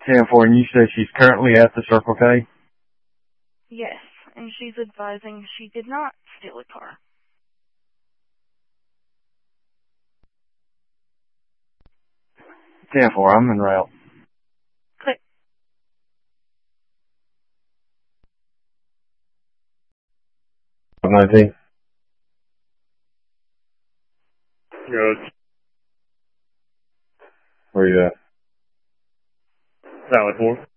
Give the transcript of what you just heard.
10-4, and you said she's currently at the Circle K? Yes, and she's advising she did not steal a car. 10-4, I'm en route. Click. $19. Good. Where you at? Valley 4.